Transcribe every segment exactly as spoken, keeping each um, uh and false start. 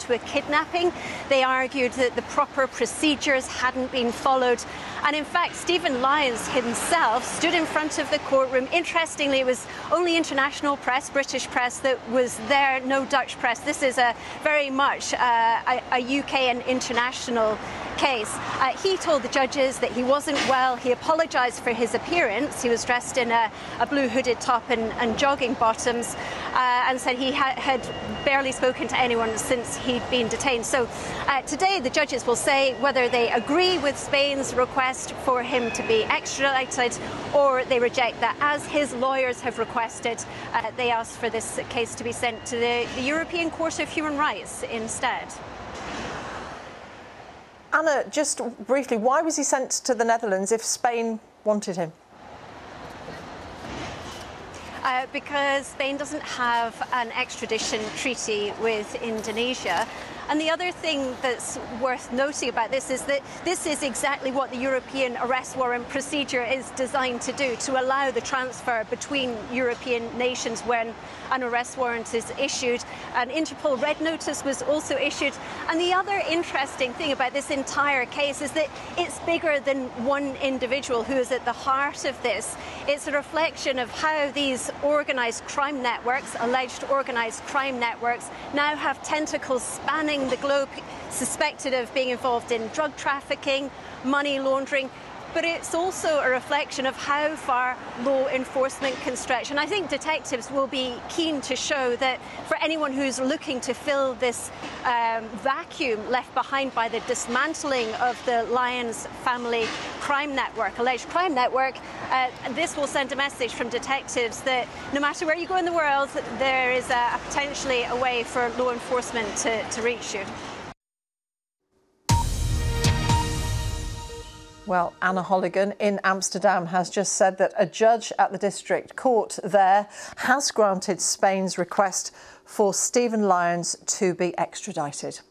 to a kidnapping. They argued that the proper procedures hadn't been followed. And in fact, Stephen Lyons himself stood in front of the courtroom. Interestingly, it was only international press, British press, that was there, no Dutch press. This is a very much uh, a, a U K and international case. Uh, he told the judges that he wasn't well. He apologised for his appearance. He was dressed in a, a blue hooded top and, and jogging bottoms, uh, and said he ha had barely spoken to anyone since he'd been detained. So uh, today the judges will say whether they agree with Spain's request for him to be extradited or they reject that. As his lawyers have requested, uh, they asked for this case to be sent to the, the European Court of Human Rights instead. Anna, just briefly, why was he sent to the Netherlands if Spain wanted him? Uh, because Spain doesn't have an extradition treaty with Indonesia. And the other thing that's worth noting about this is that this is exactly what the European arrest warrant procedure is designed to do, to allow the transfer between European nations when an arrest warrant is issued. An Interpol red notice was also issued. And the other interesting thing about this entire case is that it's bigger than one individual who is at the heart of this. It's a reflection of how these organised crime networks, alleged organised crime networks, now have tentacles spanning the globe, suspected of being involved in drug trafficking, money laundering, but it's also a reflection of how far law enforcement can stretch. And I think detectives will be keen to show that for anyone who's looking to fill this um, vacuum left behind by the dismantling of the Lyons family crime network, alleged crime network, uh, this will send a message from detectives that no matter where you go in the world, there is a, a potentially a way for law enforcement to, to reach you. Well, Anna Holligan in Amsterdam has just said that a judge at the district court there has granted Spain's request for Stephen Lyons to be extradited.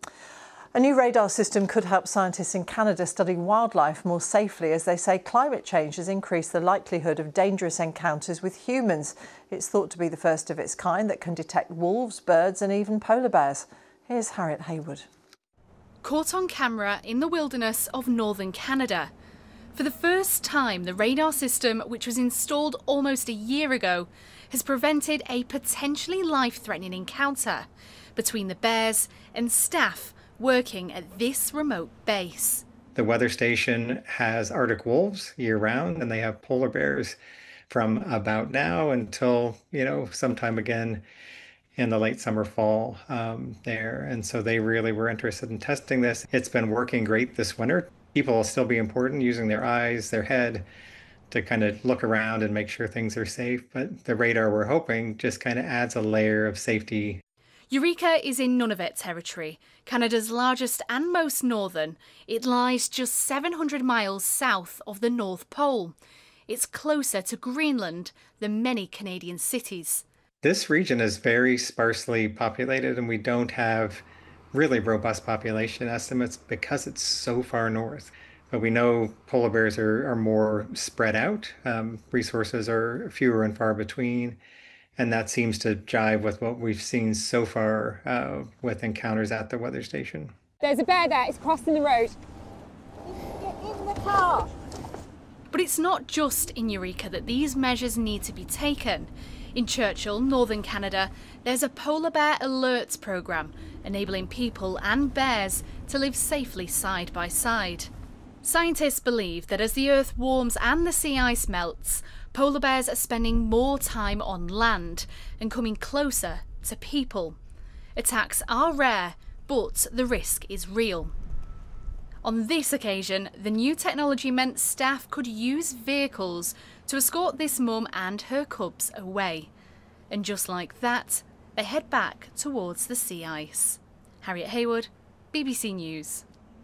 A new radar system could help scientists in Canada study wildlife more safely, as they say climate change has increased the likelihood of dangerous encounters with humans. It's thought to be the first of its kind that can detect wolves, birds and even polar bears. Here's Harriet Haywood. Caught on camera in the wilderness of northern Canada. For the first time, the radar system, which was installed almost a year ago, has prevented a potentially life-threatening encounter between the bears and staff working at this remote base. The weather station has Arctic wolves year-round, and they have polar bears from about now until, you know, sometime again in the late summer, fall um, there. And so they really were interested in testing this. It's been working great this winter. People will still be important, using their eyes, their head, to kind of look around and make sure things are safe. But the radar, we're hoping, just kind of adds a layer of safety. Eureka is in Nunavut territory, Canada's largest and most northern. It lies just seven hundred miles south of the North Pole. It's closer to Greenland than many Canadian cities. This region is very sparsely populated, and we don't have really robust population estimates because it's so far north. But we know polar bears are, are more spread out. Um, resources are fewer and far between. And that seems to jive with what we've seen so far uh, with encounters at the weather station. There's a bear there, it's crossing the road. Get in the car. But it's not just in Eureka that these measures need to be taken. In Churchill, northern Canada, there's a polar bear alerts programme enabling people and bears to live safely side by side. Scientists believe that as the earth warms and the sea ice melts, polar bears are spending more time on land and coming closer to people. Attacks are rare, but the risk is real. On this occasion, the new technology meant staff could use vehicles to escort this mum and her cubs away. And just like that, they head back towards the sea ice. Harriet Haywood, B B C News.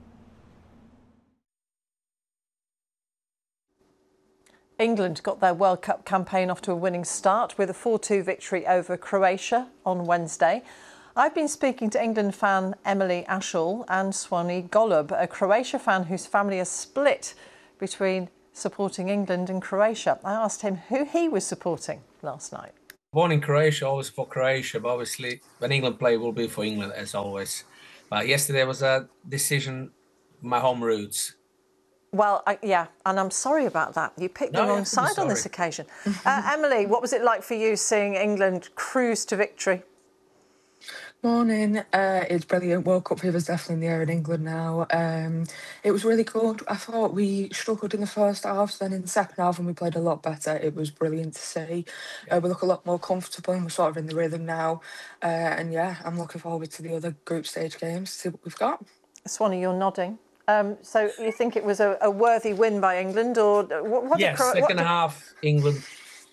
England got their World Cup campaign off to a winning start with a four two victory over Croatia on Wednesday. I've been speaking to England fan Emily Ashall and Swanee Golub, a Croatia fan whose family is split between supporting England and Croatia. I asked him who he was supporting last night. Born in Croatia, always for Croatia, but obviously when England play, will be for England as always. But yesterday was a decision, my home roots. Well, I, yeah, and I'm sorry about that. You picked No, the wrong side on this occasion. Uh, Emily, what was it like for you seeing England cruise to victory? Morning. Uh, it's brilliant. World Cup fever's definitely in the air in England now. Um, it was really good. I thought we struggled in the first half, then in the second half, when we played a lot better, it was brilliant to see. Uh, we look a lot more comfortable and we're sort of in the rhythm now. Uh, and yeah, I'm looking forward to the other group stage games to see what we've got. Swanee, you're nodding. Um, so you think it was a, a worthy win by England, or what? what yes, did, second what half England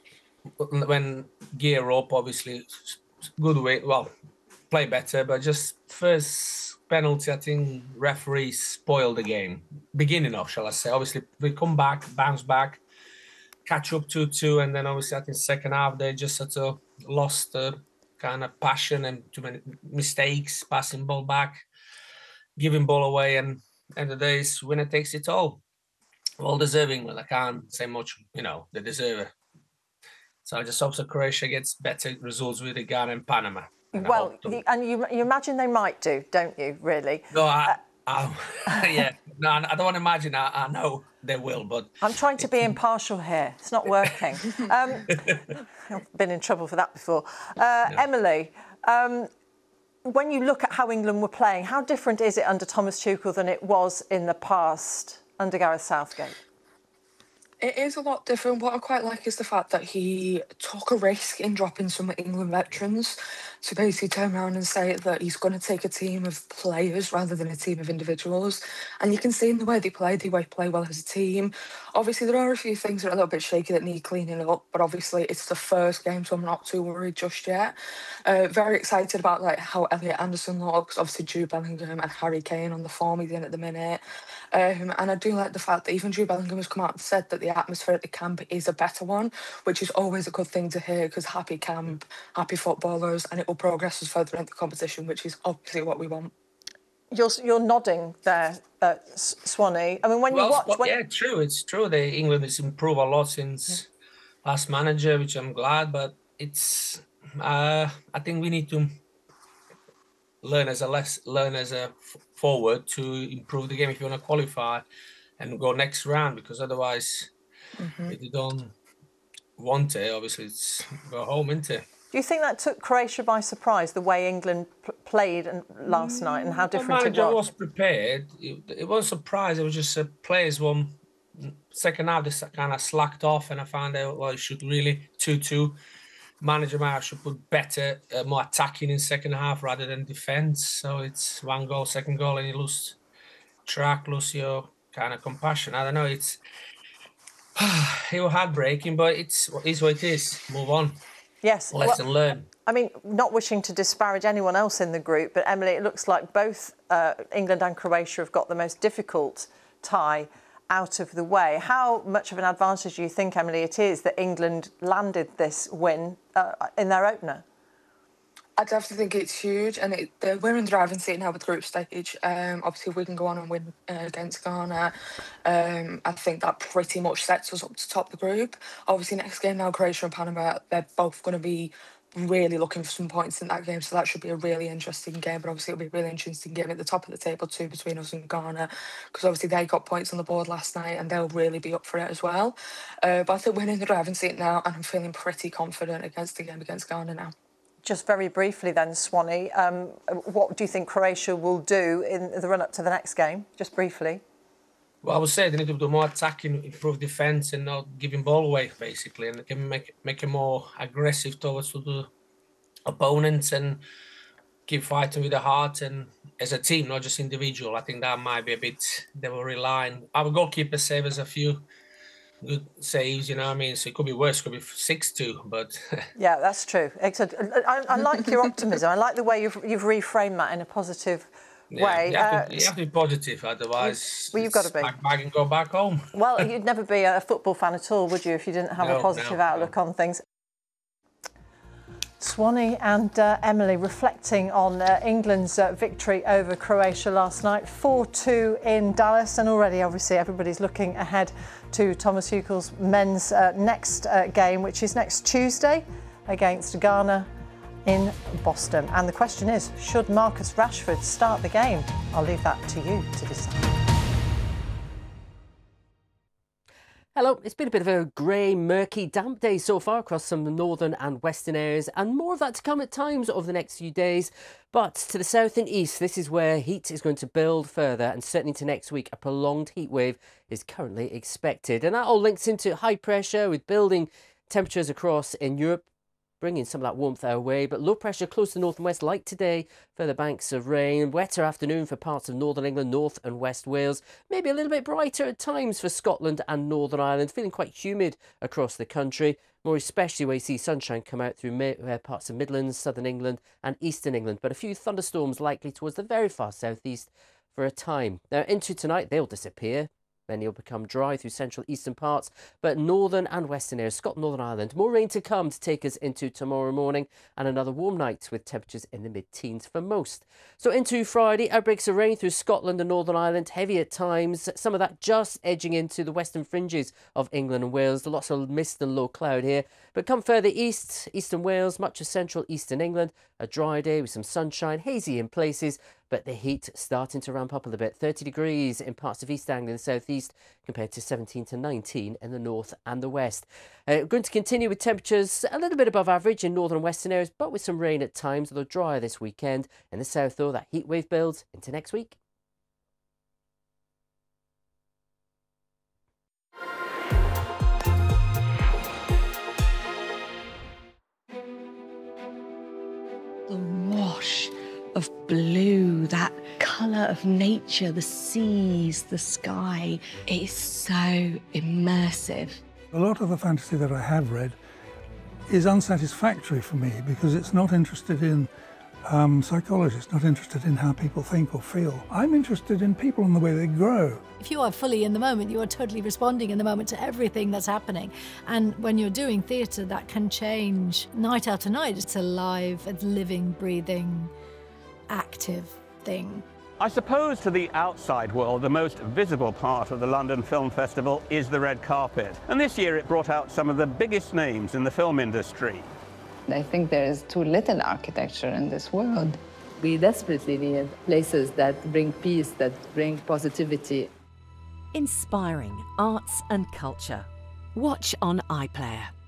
when gear up, obviously good way. Well, play better, but just first penalty, I think referee spoiled the game. Beginning of, shall I say? Obviously, we come back, bounce back, catch up two two, and then obviously I think second half they just sort of lost the kind of passion and too many mistakes, passing ball back, giving ball away, and end of the day, winner takes it all. Well deserving, but I can't say much. You know, they deserve it. So I just hope that Croatia gets better results with Ghana and Panama. And well, you, and you you imagine they might do, don't you? Really? No, I, uh, I yeah, no, I don't want to imagine. I, I know they will, but I'm trying to be impartial here. It's not working. um, I've been in trouble for that before. Uh, no. Emily, um, when you look at how England were playing, how different is it under Thomas Tuchel than it was in the past under Gareth Southgate? It is a lot different. What I quite like is the fact that he took a risk in dropping some England veterans to basically turn around and say that he's going to take a team of players rather than a team of individuals. And you can see in the way they play, they play well as a team. Obviously, there are a few things that are a little bit shaky that need cleaning up, but obviously it's the first game, so I'm not too worried just yet. Uh, very excited about like how Elliot Anderson looks. Obviously, Jude Bellingham and Harry Kane on the form he's in at the minute. Um, and I do like the fact that even Jude Bellingham has come out and said that the atmosphere at the camp is a better one, which is always a good thing to hear, because happy camp, happy footballers, and it will progress us further into the competition, which is obviously what we want. You're you're nodding there, uh, Swanee. I mean, when well, you watch, well, when... yeah, true. It's true. The England has improved a lot since yeah. last manager, which I'm glad. But it's, uh, I think we need to learn as a less learn as a f- forward to improve the game if you want to qualify and go next round, because otherwise, mm-hmm. if you don't want it, obviously it's go home, isn't it? Do you think that took Croatia by surprise, the way England p- played last mm, night and how different it was? The manager was prepared. It, it wasn't a surprise. It was just uh, players won. Second half, they kind of slacked off, and I found out, well, you should really two two. Manager might should put better, uh, more attacking in second half rather than defence. So it's one goal, second goal, and you lose track, lose your kind of compassion. I don't know. It's it was heartbreaking, but it's it is what it is. Move on. Yes. Lesson well, learned. I mean, not wishing to disparage anyone else in the group, but Emily, it looks like both uh, England and Croatia have got the most difficult tie out of the way. How much of an advantage do you think, Emily, it is that England landed this win uh, in their opener? I definitely think it's huge, and it, uh, we're in the driving seat now with group stage. Um, obviously, if we can go on and win uh, against Ghana, um, I think that pretty much sets us up to top the group. Obviously, next game now, Croatia and Panama, they're both going to be really looking for some points in that game, so that should be a really interesting game. But obviously it'll be a really interesting game at the top of the table too, between us and Ghana, because obviously they got points on the board last night and they'll really be up for it as well. Uh, but I think we're in the driving seat now, and I'm feeling pretty confident against the game against Ghana now. Just very briefly then, Swanee, um, what do you think Croatia will do in the run-up to the next game? Just briefly. Well, I would say they need to do more attacking, improve defence, and not giving ball away, basically, and they can make make it more aggressive towards the opponents and keep fighting with the heart and as a team, not just individual. I think that might be a bit. They will rely on our goalkeeper save us a few good saves, you know what I mean? So it could be worse, it could be six two, but... Yeah, that's true. I, I like your optimism. I like the way you've, you've reframed that in a positive yeah, way. You have, uh, to, you have to be positive, otherwise well, you've got to be. Back, back and go back home. Well, you'd never be a football fan at all, would you, if you didn't have no, a positive no, outlook no. on things? Swanee and uh, Emily reflecting on uh, England's uh, victory over Croatia last night, four two in Dallas, and already obviously everybody's looking ahead to Thomas Tuchel's men's uh, next uh, game, which is next Tuesday against Ghana in Boston. And the question is, should Marcus Rashford start the game? I'll leave that to you to decide. Hello, it's been a bit of a grey, murky, damp day so far across some northern and western areas, and more of that to come at times over the next few days. But to the south and east, this is where heat is going to build further, and certainly to next week, a prolonged heat wave is currently expected. And that all links into high pressure with building temperatures across in Europe, bringing some of that warmth our way, but low pressure close to the north and west like today, further banks of rain, wetter afternoon for parts of northern England, north and west Wales, maybe a little bit brighter at times for Scotland and Northern Ireland, feeling quite humid across the country, more especially where you see sunshine come out through uh, parts of Midlands, southern England and eastern England, but a few thunderstorms likely towards the very far southeast for a time. Now into tonight, they'll disappear. Then it'll become dry through central eastern parts, but northern and western areas, Scotland, Northern Ireland, more rain to come to take us into tomorrow morning, and another warm night with temperatures in the mid-teens for most. So into Friday, outbreaks of rain through Scotland and Northern Ireland, heavy at times, some of that just edging into the western fringes of England and Wales. Lots of mist and low cloud here, but come further east, eastern Wales, much of central eastern England, a dry day with some sunshine, hazy in places, but the heat starting to ramp up a little bit. thirty degrees in parts of East Anglia and South East compared to seventeen to nineteen in the north and the west. Uh, we're going to continue with temperatures a little bit above average in northern and western areas, but with some rain at times, although drier this weekend. In the south, though, that heat wave builds into next week. The wash of blue, that colour of nature, the seas, the sky. It is so immersive. A lot of the fantasy that I have read is unsatisfactory for me because it's not interested in um, psychology, it's not interested in how people think or feel. I'm interested in people and the way they grow. If you are fully in the moment, you are totally responding in the moment to everything that's happening. And when you're doing theatre, that can change night after night. It's a live, it's living, breathing, active thing. I suppose to the outside world, the most visible part of the London Film Festival is the red carpet. And this year it brought out some of the biggest names in the film industry. I think there is too little architecture in this world. We desperately need places that bring peace, that bring positivity. Inspiring arts and culture. Watch on iPlayer.